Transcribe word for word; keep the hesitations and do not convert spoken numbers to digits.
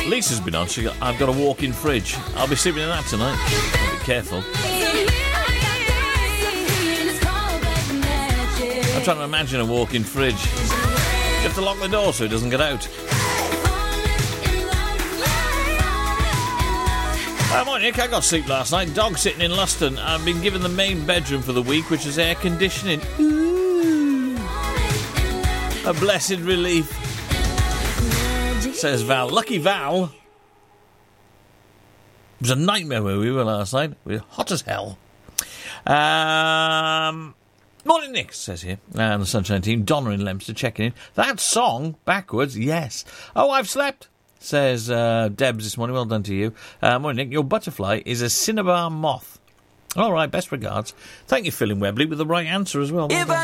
Lisa's been on. She got, I've got a walk-in fridge. I'll be sleeping in that tonight. Be careful. I'm trying to imagine a walk-in fridge. You have to lock the door so it doesn't get out. Uh, morning, Nick. I got sleep last night. Dog sitting in Luston. I've been given the main bedroom for the week, which is air conditioning. Ooh. A blessed relief. Says Val. Lucky Val. It was a nightmare where we were last night. We were hot as hell. Um, morning, Nick, says here. And the Sunshine Team. Donna in Leominster checking in. That song, backwards, yes. Oh, I've slept, says uh, Debs this morning. Well done to you. Uh, morning, Nick. Your butterfly is a cinnabar moth. All right, best regards. Thank you, Phil in Webley, with the right answer as well. Well done.